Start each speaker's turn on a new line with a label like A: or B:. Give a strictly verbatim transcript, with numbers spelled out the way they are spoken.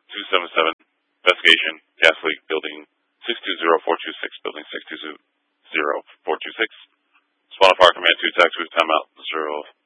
A: two seven seven, investigation, gas leak, building six two zero four two six, building six two zero four two six. Spawn Fire Command two, tax route timeout zero